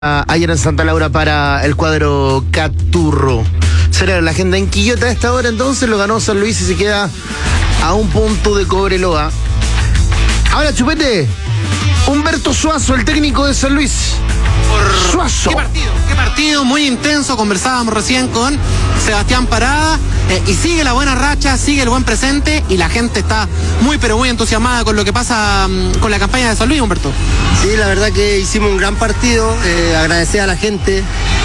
ayer en Santa Laura para el cuadro Caturro. Será la agenda en Quillota a esta hora, entonces lo ganó San Luis y se queda a un punto de Cobreloa. Ahora, Chupete, Humberto Suazo, el técnico de San Luis. Suazo. Qué partido, muy intenso. Conversábamos recién con Sebastián Parada y sigue la buena racha, sigue el buen presente y la gente está muy pero muy entusiasmada con lo que pasa con la campaña de San Luis, Humberto. Sí, la verdad que hicimos un gran partido, agradecer a la gente,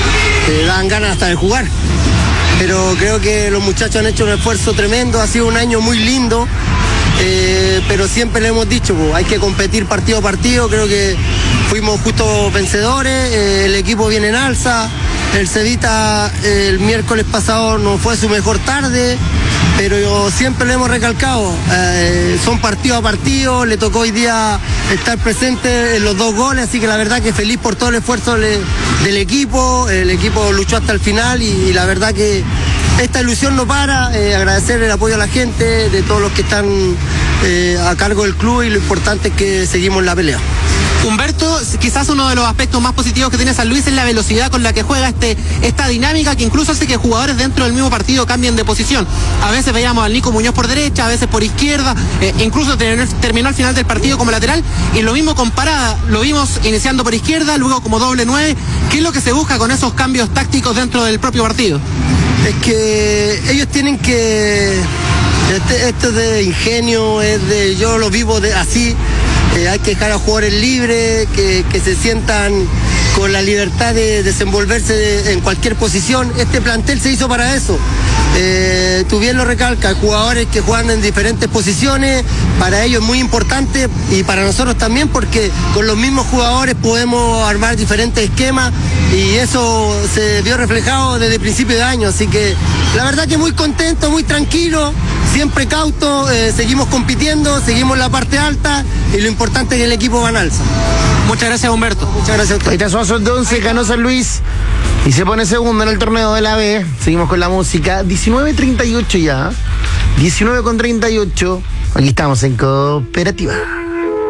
dan ganas hasta de jugar, pero creo que los muchachos han hecho un esfuerzo tremendo, ha sido un año muy lindo. Pero siempre le hemos dicho, hay que competir partido a partido. Creo que fuimos justos vencedores, el equipo viene en alza. El Cevita el miércoles pasado no fue su mejor tarde, pero yo siempre le hemos recalcado, son partido a partido. Le tocó hoy día estar presente en los 2 goles, así que la verdad que feliz por todo el esfuerzo del equipo. El equipo luchó hasta el final y la verdad que esta ilusión no para. Agradecer el apoyo a la gente, de todos los que están a cargo del club, y lo importante es que seguimos la pelea. Humberto, quizás uno de los aspectos más positivos que tiene San Luis es la velocidad con la que juega esta dinámica que incluso hace que jugadores dentro del mismo partido cambien de posición. A veces veíamos al Nico Muñoz por derecha, a veces por izquierda, incluso terminó al final del partido como lateral, y lo mismo con Parada, lo vimos iniciando por izquierda, luego como doble 9. ¿Qué es lo que se busca con esos cambios tácticos dentro del propio partido? Es que ellos tienen que... Esto de ingenio, yo lo vivo así. Hay que dejar a jugadores libres, que se sientan con la libertad de desenvolverse en cualquier posición. Este plantel se hizo para eso. Tú bien lo recalcas, jugadores que juegan en diferentes posiciones, para ellos es muy importante y para nosotros también, porque con los mismos jugadores podemos armar diferentes esquemas y eso se vio reflejado desde el principio de año. Así que la verdad que muy contento, muy tranquilo, siempre cauto, seguimos compitiendo, seguimos en la parte alta y lo importante es que el equipo va en alza. Muchas gracias, Humberto. Muchas gracias a ustedes. Ahí está Suazo, entonces ganó San Luis y se pone segundo en el torneo de la B. Seguimos con la música. 19:38 ya. 19:38. Aquí estamos en Cooperativa.